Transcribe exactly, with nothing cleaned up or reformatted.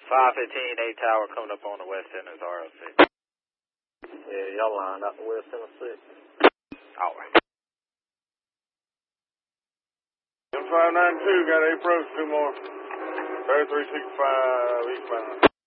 five fifteen, eight Tower coming up on the west end is R O C. Yeah, y'all lined out the west end of six. Alright. five nine two, got approach, two more. thirty-three sixty-five eastbound.